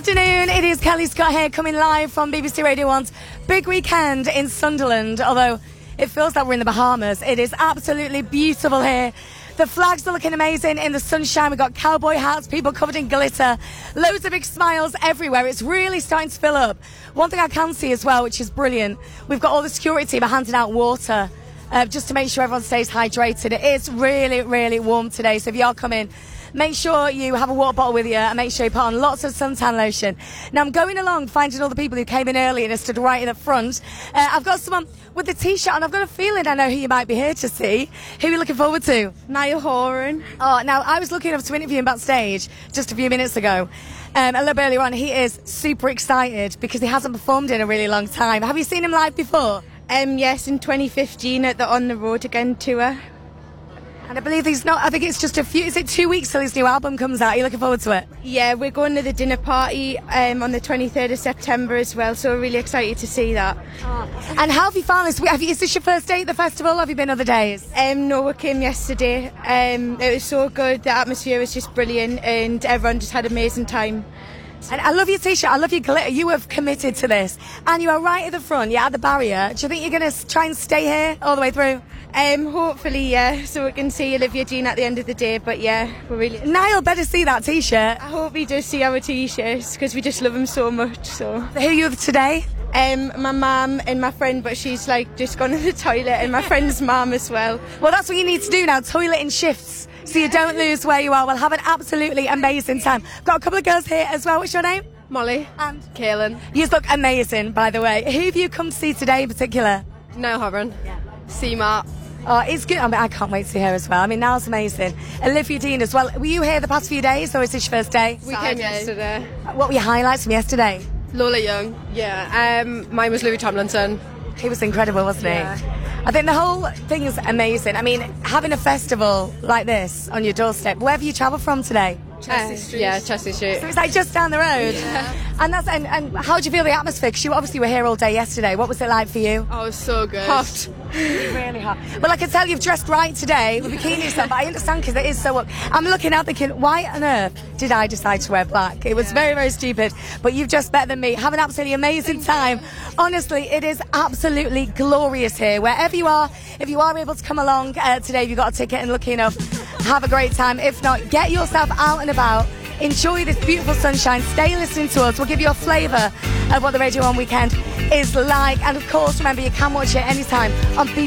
afternoon, it is Kelly Scott here coming live from BBC Radio 1's big weekend in Sunderland. Although it feels like we're in the Bahamas, it is absolutely beautiful here. The flags are looking amazing in the sunshine. We've got cowboy hats, people covered in glitter, loads of big smiles everywhere. It's really starting to fill up. One thing I can see as well, which is brilliant, we've got all the security team handing out water just to make sure everyone stays hydrated. It is really, really warm today, so if you are coming, make sure you have a water bottle with you and make sure you put on lots of suntan lotion. Now, I'm going along finding all the people who came in early and are stood right in the front. I've got someone with the T-shirt, and I've got a feeling I know who you might be here to see. Who are you looking forward to? Niall Horan. Oh, now, I was lucky enough to interview him backstage just a few minutes ago. A little bit earlier on. He is super excited because he hasn't performed in a really long time. Have you seen him live before? Yes, in 2015 at the On the Road Again tour. And I believe I think it's just is it 2 weeks till his new album comes out? Are you looking forward to it? Yeah, we're going to the dinner party on the 23rd of September as well, so we're really excited to see that. And how have you found this? Is this your first day at the festival, or have you been other days? No, we came yesterday. It was so good, the atmosphere was just brilliant and everyone just had an amazing time. And I love your T-shirt, I love your glitter. You have committed to this. And you are right at the front, you're at the barrier. Do you think you're going to try and stay here all the way through? Hopefully, yeah, so we can see Olivia Dean at the end of the day, but yeah, we're really... Niall better see that T-shirt. I hope he does see our T-shirts, because we just love him so much, so... Who are you with today? My mum and my friend, but she's like just gone to the toilet, and my friend's mum as well. Well, that's what you need to do now, toilet in shifts, so you don't lose where you are. We'll have an absolutely amazing time. Got a couple of girls here as well. What's your name? Molly. And Kaylin. You look amazing, by the way. Who have you come to see today in particular? Niall Horan. Yeah. C-Mart. Oh, it's good. I mean, I can't wait to see her as well. I mean, Niall's amazing. Olivia Dean as well. Were you here the past few days, or is this your first day? We came yesterday. What were your highlights from yesterday? Lola Young. Yeah. Mine was Louis Tomlinson. He was incredible, wasn't Yeah. he? I think the whole thing is amazing. I mean, having a festival like this on your doorstep, where have you travelled from today? Chelsea Street. Yeah, Chelsea Street. So it's like just down the road. Yeah. And how do you feel the atmosphere? Because you obviously were here all day yesterday. What was it like for you? Oh, it was so good. Hot. Really hot. Well, I can tell you've dressed right today with bikini stuff, but I understand because it is so hot. I'm looking out thinking, why on earth did I decide to wear black? It was very, very stupid, but you've dressed better than me. Have an absolutely amazing time. Honestly, it is absolutely glorious here. Wherever you are, if you are able to come along today, if you've got a ticket and lucky enough, have a great time. If not, get yourself out and about. Enjoy this beautiful sunshine. Stay listening to us. We'll give you a flavour of what the Radio 1 weekend is like. And of course, remember, you can watch it anytime on BBC.